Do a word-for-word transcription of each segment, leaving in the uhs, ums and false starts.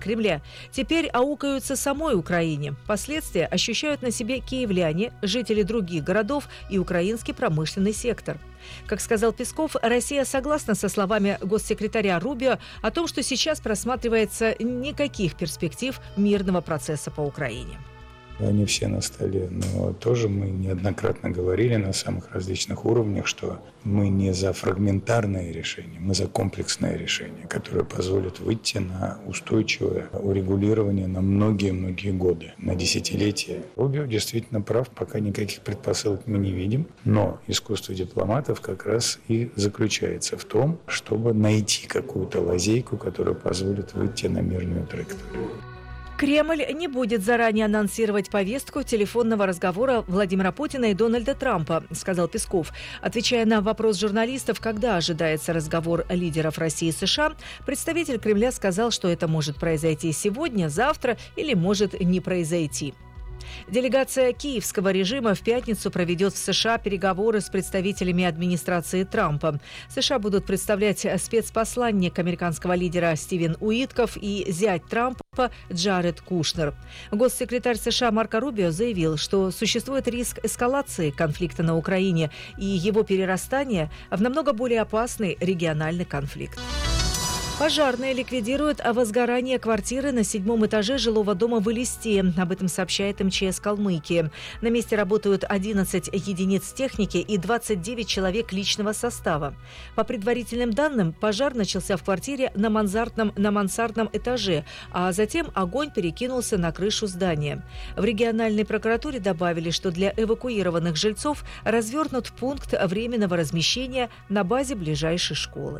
Кремля, теперь аукаются самой Украине. Последствия ощущают на себе киевляне, жители других городов и украинский промышленный сектор. Как сказал Песков, Россия согласна со словами госсекретаря Рубио о том, что сейчас просматривается никаких перспектив мирного процесса по Украине. Они все на столе, но тоже мы неоднократно говорили на самых различных уровнях, что мы не за фрагментарное решение, мы за комплексное решение, которое позволит выйти на устойчивое урегулирование на многие-многие годы, на десятилетия. Рубио действительно прав, пока никаких предпосылок мы не видим, но искусство дипломатов как раз и заключается в том, чтобы найти какую-то лазейку, которая позволит выйти на мирную траекторию. Кремль не будет заранее анонсировать повестку телефонного разговора Владимира Путина и Дональда Трампа, сказал Песков. Отвечая на вопрос журналистов, когда ожидается разговор лидеров России и США, представитель Кремля сказал, что это может произойти сегодня, завтра или может не произойти. Делегация киевского режима в пятницу проведет в США переговоры с представителями администрации Трампа. США будут представлять спецпосланник американского лидера Стивен Уитков и зять Трампа Джаред Кушнер. Госсекретарь США Марко Рубио заявил, что существует риск эскалации конфликта на Украине и его перерастания в намного более опасный региональный конфликт. Пожарные ликвидируют возгорание квартиры на седьмом этаже жилого дома в Элисте. Об этом сообщает эм че эс Калмыкии. На месте работают одиннадцать единиц техники и двадцать девять человек личного состава. По предварительным данным, пожар начался в квартире на мансардном, на мансардном этаже, а затем огонь перекинулся на крышу здания. В региональной прокуратуре добавили, что для эвакуированных жильцов развернут пункт временного размещения на базе ближайшей школы.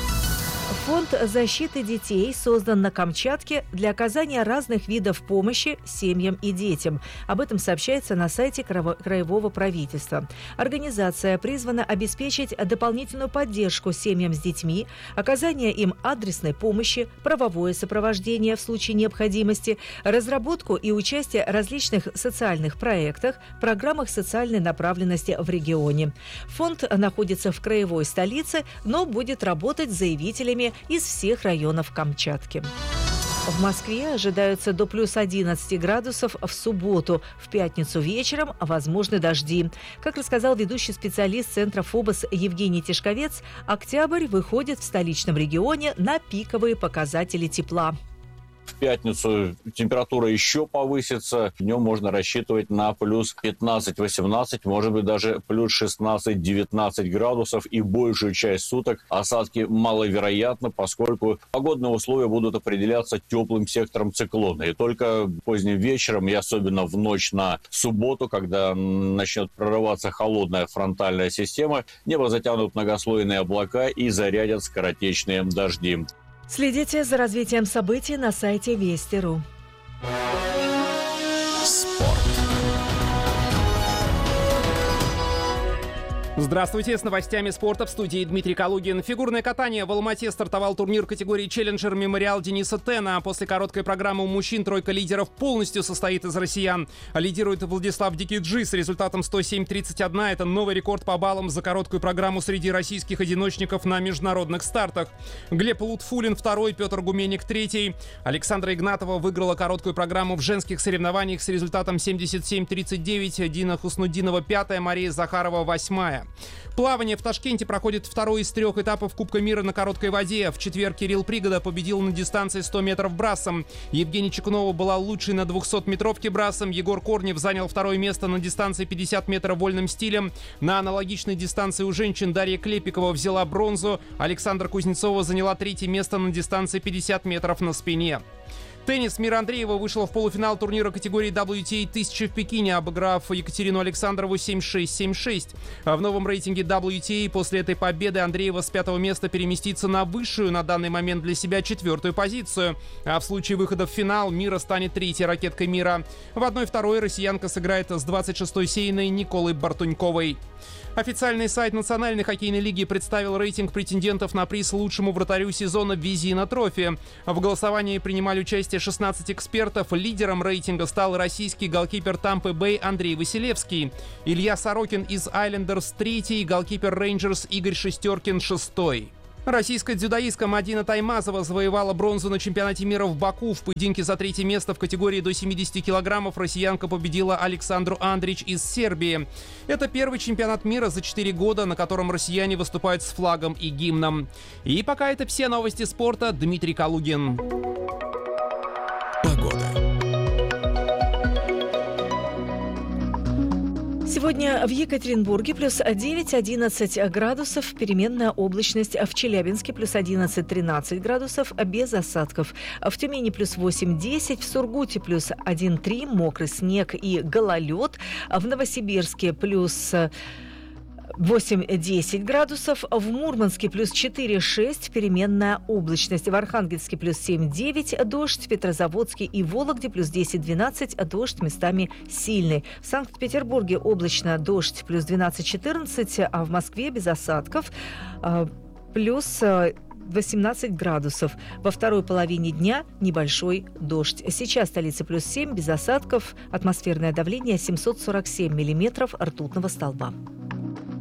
Фонд защиты детей создан на Камчатке для оказания разных видов помощи семьям и детям. Об этом сообщается на сайте Краевого правительства. Организация призвана обеспечить дополнительную поддержку семьям с детьми, оказание им адресной помощи, правовое сопровождение в случае необходимости, разработку и участие в различных социальных проектах, программах социальной направленности в регионе. Фонд находится в краевой столице, но будет работать с заявителями из всех районов Камчатки. В Москве ожидаются до плюс одиннадцати градусов в субботу. В пятницу вечером возможны дожди. Как рассказал ведущий специалист Центра ФОБОС Евгений Тишковец, октябрь выходит в столичном регионе на пиковые показатели тепла. В пятницу температура еще повысится. Днем можно рассчитывать на плюс пятнадцать-восемнадцать, может быть даже плюс шестнадцать-девятнадцать градусов. И большую часть суток осадки маловероятны, поскольку погодные условия будут определяться теплым сектором циклона. И только поздним вечером и особенно в ночь на субботу, когда начнет прорываться холодная фронтальная система, небо затянут многослойные облака и зарядят скоротечные дожди. Следите за развитием событий на сайте Вести точка ру. Спорт. Здравствуйте, с новостями спорта в студии Дмитрий Калугин. Фигурное катание в Алма-Ате стартовал турнир категории «Челленджер Мемориал» Дениса Тена. После короткой программы у мужчин тройка лидеров полностью состоит из россиян. Лидирует Владислав Дикиджи с результатом сто семь тридцать один. Это новый рекорд по баллам за короткую программу среди российских одиночников на международных стартах. Глеб Лутфулин второй, Петр Гуменник третий. Александра Игнатова выиграла короткую программу в женских соревнованиях с результатом семьдесят семь тридцать девять. Дина Хуснудинова пятая, Мария Захарова восьмая. Плавание в Ташкенте проходит второй из трех этапов Кубка мира на короткой воде. В четверг Кирилл Пригода победил на дистанции сто метров брасом. Евгения Чекунова была лучшей на двухсотметровке брасом. Егор Корнев занял второе место на дистанции пятьдесят метров вольным стилем. На аналогичной дистанции у женщин Дарья Клепикова взяла бронзу. Александра Кузнецова заняла третье место на дистанции пятьдесят метров на спине. Теннис. Мира Андреева вышла в полуфинал турнира категории дабл ю ти эй тысяча в Пекине, обыграв Екатерину Александрову семь шесть семь шесть. В новом рейтинге дабл ю ти эй после этой победы Андреева с пятого места переместится на высшую на данный момент для себя четвертую позицию. А в случае выхода в финал Мира станет третьей ракеткой мира. В одной-второй россиянка сыграет с двадцать шестой сеянной Николой Бартуньковой. Официальный сайт Национальной хоккейной лиги представил рейтинг претендентов на приз лучшему вратарю сезона Визина Трофи. В голосовании принимали участие шестнадцать экспертов. Лидером рейтинга стал российский голкипер Тампы Бэй Андрей Василевский. Илья Сорокин из Айлендерс третий, голкипер Рейнджерс Игорь Шестеркин шестой. Российская дзюдоистка Мадина Таймазова завоевала бронзу на чемпионате мира в Баку. В поединке за третье место в категории до семидесяти килограммов россиянка победила Александру Андрич из Сербии. Это первый чемпионат мира за четыре года, на котором россияне выступают с флагом и гимном. И пока это все новости спорта. Дмитрий Калугин. Погода. Сегодня в Екатеринбурге плюс девять-одиннадцать градусов, переменная облачность. В Челябинске плюс одиннадцать-тринадцать градусов, без осадков. В Тюмени плюс восемь-десять, в Сургуте плюс один-три, мокрый снег и гололед. В Новосибирске плюс восемь-десять градусов, в Мурманске плюс четыре-шесть, переменная облачность, в Архангельске плюс семь-девять, дождь, в Петрозаводске и Вологде плюс десять-двенадцать, дождь местами сильный. В Санкт-Петербурге облачно, дождь плюс двенадцать-четырнадцать, а в Москве без осадков плюс восемнадцать градусов. Во второй половине дня небольшой дождь. Сейчас столица плюс семь, без осадков, атмосферное давление семьсот сорок семь миллиметров ртутного столба.